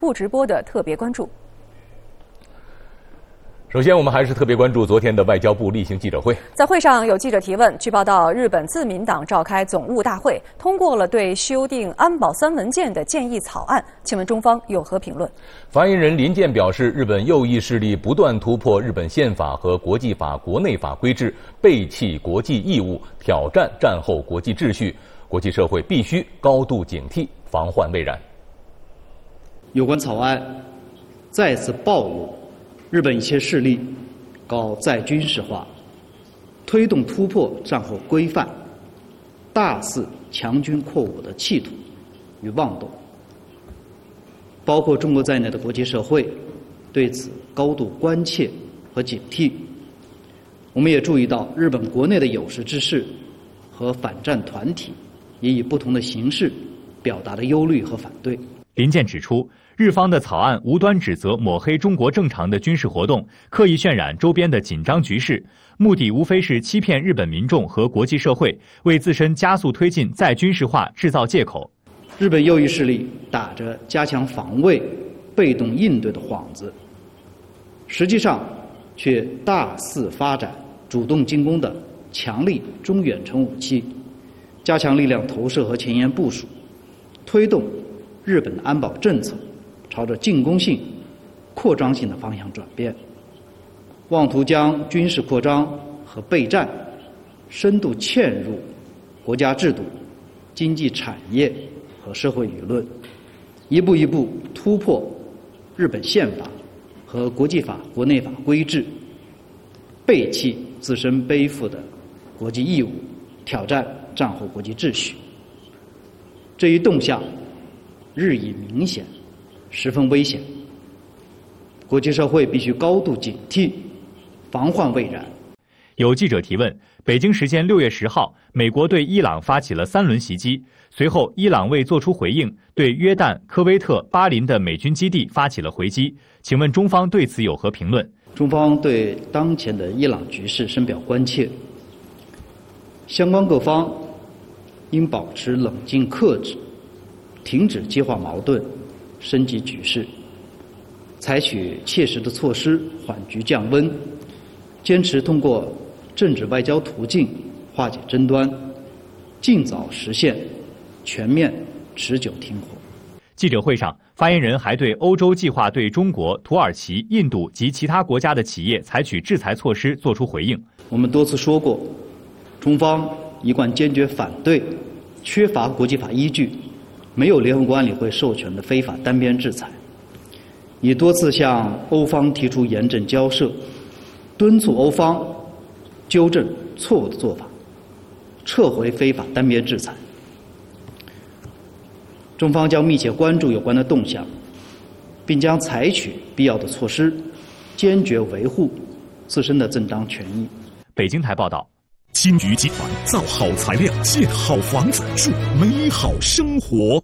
不直播的特别关注。 首先，我们还是特别关注昨天的外交部例行记者会。 在会上，有记者提问，据报道，日本自民党召开总务大会，通过了对修订安保3文件的建议草案。请问中方有何评论？ 发言人林健表示，日本右翼势力不断突破日本宪法和国际法、国内法规制，背弃国际义务，挑战战后国际秩序，国际社会必须高度警惕，防患未然。 有关草案再次暴露日本一些势力搞再军事化，推动突破战后规范，大肆强军扩我的企图与妄动。包括中国在内的国际社会对此高度关切和警惕。我们也注意到，日本国内的有识之士和反战团体也以不同的形式表达了忧虑和反对。 林健指出，日方的草案无端指责抹黑中国正常的军事活动，刻意渲染周边的紧张局势，目的无非是欺骗日本民众和国际社会，为自身加速推进再军事化制造借口。 日本右翼势力打着加强防卫、被动应对的幌子，实际上却大肆发展主动进攻的强力中远程武器，加强力量投射和前沿部署，推动日本的安保政策朝着进攻性、扩张性的方向转变，妄图将军事扩张和备战深度嵌入国家制度、经济产业和社会舆论，一步一步突破日本宪法和国际法、国内法规制，背弃自身背负的国际义务，挑战战后国际秩序。这一动向日益明显，十分危险，国际社会必须高度警惕，防患未然。 有记者提问，北京时间6月10号，美国对伊朗发起了3轮袭击，随后伊朗未作出回应，对约旦、科威特、巴林的美军基地发起了回击。请问中方对此有何评论？ 中方对当前的伊朗局势深表关切，相关各方应保持冷静克制，停止激化矛盾，升级局势，采取切实的措施缓局降温，坚持通过政治外交途径化解争端，尽早实现全面持久停火。 记者会上，发言人还对欧洲计划对中国、土耳其、印度及其他国家的企业采取制裁措施作出回应。 我们多次说过，中方一贯坚决反对缺乏国际法依据、没有联合国安理会授权的非法单边制裁，已多次向欧方提出严正交涉，敦促欧方纠正错误的做法，撤回非法单边制裁。中方将密切关注有关的动向，并将采取必要的措施，坚决维护自身的正当权益。 北京台报道。 金鱼集团造好材料，建好房子，树美好生活。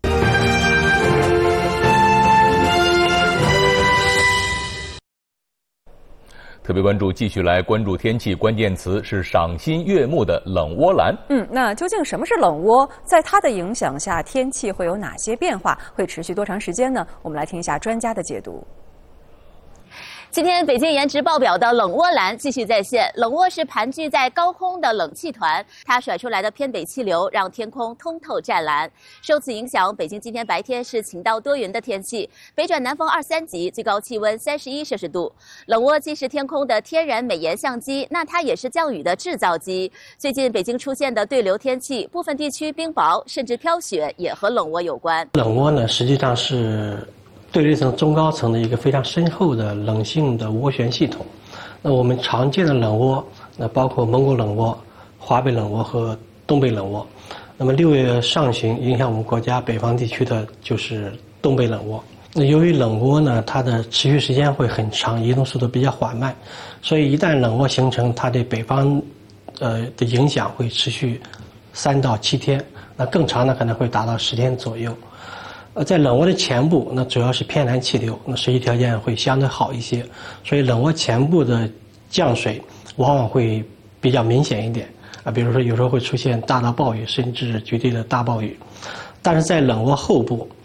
特别关注，继续来关注天气，关键词是赏心悦目的冷涡蓝。 那究竟什么是冷涡？在它的影响下，天气会有哪些变化？会持续多长时间呢？我们来听一下专家的解读。 今天北京颜值爆表的冷涡蓝继续再现。冷涡是盘踞在高空的冷气团，它甩出来的偏北气流让天空通透湛蓝。受此影响，北京今天白天是晴到多云的天气，北转南风2、3级，最高气温31摄氏度。冷涡既是天空的天然美颜相机，那它也是降雨的制造机。最近北京出现的对流天气，部分地区冰雹甚至飘雪，也和冷涡有关。 冷涡呢，实际上是对流层中高层的一个非常深厚的冷性的涡旋系统。那我们常见的冷涡，那包括蒙古冷涡、华北冷涡和东北冷涡。那么6月上旬影响我们国家北方地区的就是东北冷涡。那由于冷涡呢，它的持续时间会很长，移动速度比较缓慢，所以一旦冷涡形成，它对北方的影响会持续3到7天，那更长的可能会达到10天左右。在冷涡的前部，那主要是偏南气流，那水系条件会相对好一些，所以冷涡前部的降水往往会比较明显一点啊，比如说有时候会出现大到暴雨，甚至绝对的大暴雨。但是在冷涡后部，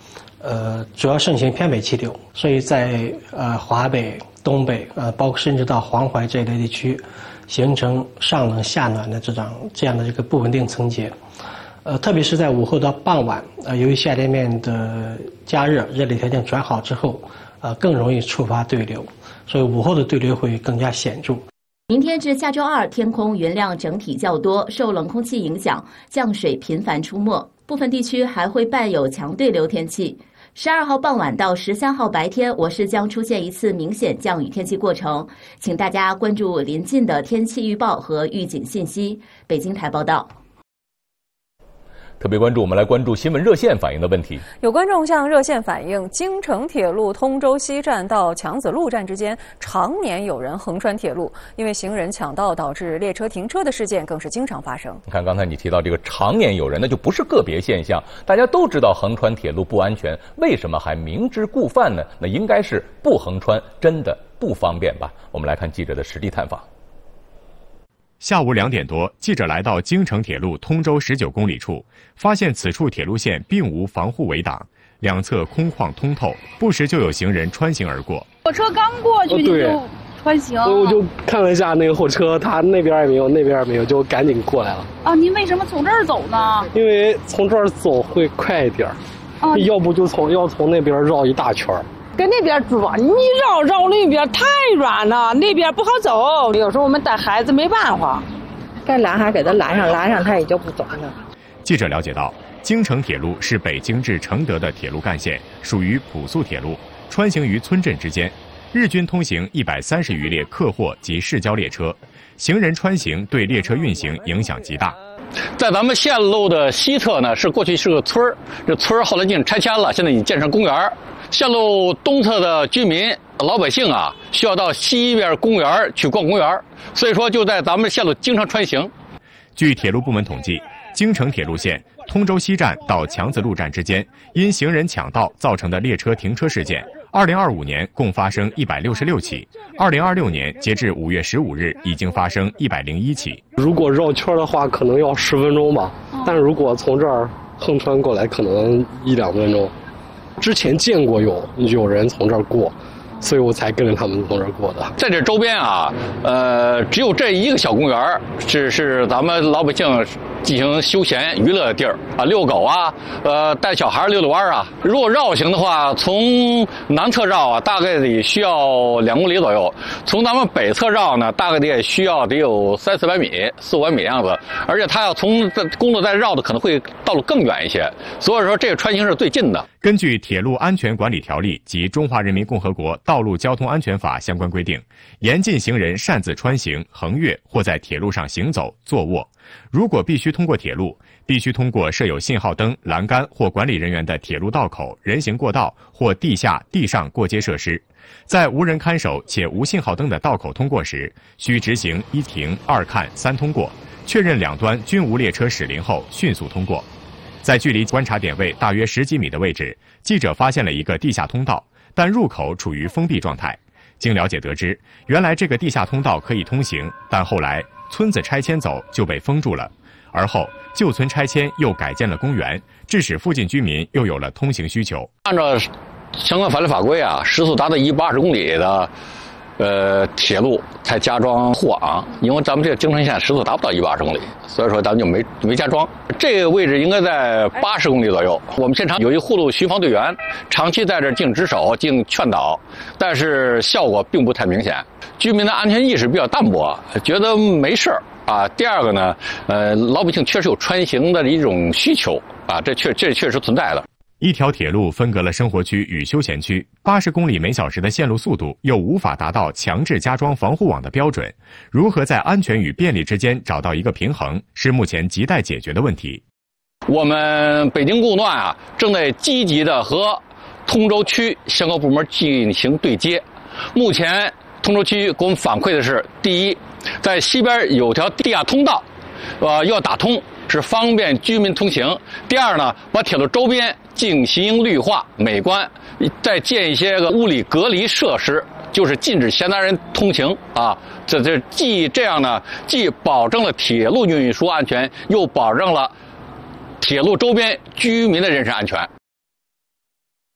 主要盛行偏北气流，所以在华北、东北包括甚至到黄淮这一类地区，形成上冷下暖的这样的这个不稳定层结。特别是在午后到傍晚，由于下天面的加热，热力条件转好之后，更容易触发对流，所以午后的对流会更加显著。 明天至下周二，天空云量整体较多，受冷空气影响，降水频繁出没，部分地区还会伴有强对流天气。12号傍晚到13号白天，我市将出现一次明显降雨天气过程，请大家关注临近的天气预报和预警信息。北京台报道。 特别关注，我们来关注新闻热线反映的问题。 有观众向热线反映，京承铁路通州西站到强子路站之间常年有人横穿铁路，因为行人抢道导致列车停车的事件更是经常发生。 你看，刚才你提到这个常年有人，那就不是个别现象。大家都知道横穿铁路不安全，为什么还明知故犯呢？那应该是不横穿真的不方便吧？我们来看记者的实地探访。 下午2点多，记者来到京承铁路通州19公里处，发现此处铁路线并无防护围挡，两侧空旷通透，不时就有行人穿行而过。 火车刚过去就穿行， 我就看了一下那个火车，它那边也没有，那边也没有，就赶紧过来了。 啊，您为什么从这儿走呢？ 因为从这儿走会快一点，要不就要从那边绕一大圈。 跟那边转，你绕那边太远了，那边不好走。有时候我们带孩子没办法， 该拦还给他拦上他也就不走了。 记者了解到，京承铁路是北京至承德的铁路干线，属于普速铁路，穿行于村镇之间。日均通行130余列客货及市郊列车，行人穿行对列车运行影响极大。 在咱们线路的西侧呢，过去是个村儿，这村儿后来已经拆迁了，现在已经建成公园。线路东侧的居民老百姓啊，需要到西边公园去逛公园，所以说就在咱们线路经常穿行。 据铁路部门统计，京承铁路线通州西站到强子路站之间，因行人抢道造成的列车停车事件，2025年共发生166起，2026年截至5月15日已经发生101起。 如果绕圈的话，可能要10分钟吧，但如果从这儿横穿过来，可能1-2分钟。之前见过有人从这儿过，所以我才跟着他们从这儿过的。 在这周边啊，只有这一个小公园是咱们老百姓进行休闲娱乐的地儿啊，遛狗啊，带小孩遛弯啊。如果绕行的话，从南侧绕啊，大概得需要2公里左右；从咱们北侧绕呢，大概得需要有300-400米、400-500米的样子。而且它要从公路再绕的，可能会道路更远一些。所以说，这个穿行是最近的。 根据《铁路安全管理条例》及《中华人民共和国道路交通安全法》相关规定，严禁行人擅自穿行、横越或在铁路上行走、坐卧。如果必须通过铁路，必须通过设有信号灯、栏杆或管理人员的铁路道口、人行过道或地下、地上过街设施。在无人看守且无信号灯的道口通过时，需执行1停、2看、3通过，确认两端均无列车驶临后迅速通过。在距离观察点位大约10几米的位置，记者发现了一个地下通道，但入口处于封闭状态。经了解得知，原来这个地下通道可以通行，但后来村子拆迁走就被封住了。而后旧村拆迁又改建了公园，致使附近居民又有了通行需求。 按照相关法律法规啊，时速达到180公里的铁路才加装护网，因为咱们这个京承线时速达不到180公里，所以说咱们就没加装。这个位置应该在80公里左右。我们现场有一护路巡防队员，长期在这进行值守、进行劝导，但是效果并不太明显。居民的安全意识比较淡薄，觉得没事儿啊。第二个呢，老百姓确实有穿行的一种需求啊，这确实存在的。 一条铁路分隔了生活区与休闲区，80公里每小时的线路速度又无法达到强制加装防护网的标准，如何在安全与便利之间找到一个平衡，是目前亟待解决的问题。 我们北京路段啊，正在积极的和通州区相关部门进行对接。目前通州区给我们反馈的是，第一，在西边有条地下通道，要打通，是方便居民通行。第二呢，把铁路周边进行绿化美观，再建一些个物理隔离设施，就是禁止闲杂人通行啊。这这样呢，既保证了铁路运输安全，又保证了铁路周边居民的人身安全。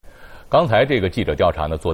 刚才这个记者调查呢，做